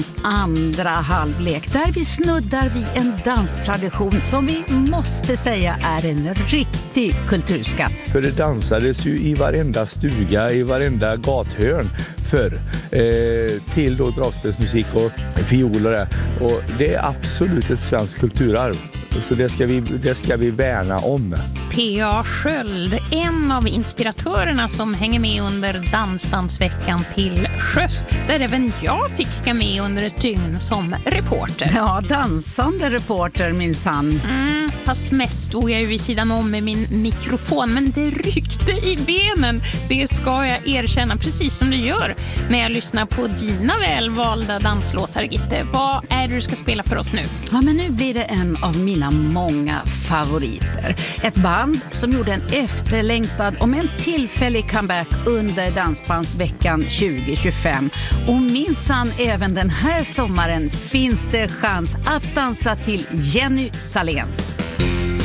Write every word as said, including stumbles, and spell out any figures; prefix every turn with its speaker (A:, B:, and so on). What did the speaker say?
A: Andra halvlek där vi snuddar vid en danstradition som vi måste säga är en riktig kulturskatt.
B: För det dansades ju i varenda stuga, i varenda gathörn förr eh, till då dragspelsmusik och fioler. Och det är absolut ett svenskt kulturarv. Så det ska vi, det ska vi värna om.
C: P A Sköld, en av inspiratörerna som hänger med under Dansbandsveckan till sjöss, där även jag fick hänga med under ett dygn som reporter.
A: Ja, dansande reporter minsann.
C: Mm, fast mest stod jag ju vid sidan om med min mikrofon, men det ryckte i benen. Det ska jag erkänna, precis som du gör när jag lyssnar på dina välvalda danslåtar, Gitte. Vad är det du ska spela för oss nu?
A: Ja, men nu blir det en av mina många favoriter. Ett band som gjorde en efterlängtad om en tillfällig comeback under Dansbandsveckan tjugo tjugofem. Och minsann även den här sommaren finns det chans att dansa till Jenny Saléns.